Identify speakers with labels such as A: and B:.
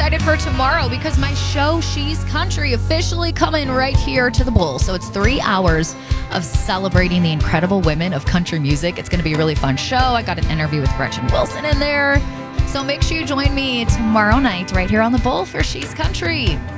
A: excited for tomorrow because my show, She's Country, officially coming right here to the Bull. So it's 3 hours of celebrating the incredible women of country music. It's going to be a really fun show. I got an interview with Gretchen Wilson in there. So make sure you join me tomorrow night right here on the Bull for She's Country.